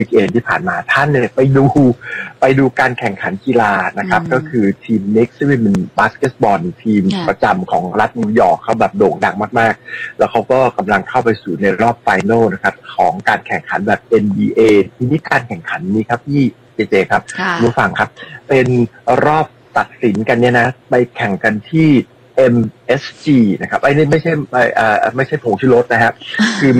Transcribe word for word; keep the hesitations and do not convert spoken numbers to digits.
วีคเอนด์ที่ผ่านมาท่านเนี่ยไปดูไปดูการแข่งขันกีฬานะครับก็คือทีม Knicks ซึ่งเป็นบาสเกตบอลทีมประจำของรัฐนิวยอร์กเขาแบบโด่งดังมากๆแล้วเขาก็กำลังเข้าไปสู่ในรอบไฟนอลนะครับของการแข่งขันแบบ เอ็น บี เอ ทีนี้การแข่งขันนี้ครับพี่เจเจครับผู้ฟังครับเป็นรอบตัดสินกันเนี่ยนะไปแข่งกันที่ เอ็ม เอส จี นะครับไอ้นี่ไม่ใช่เอ่อไม่ใช่ผงชูรสนะครับคือ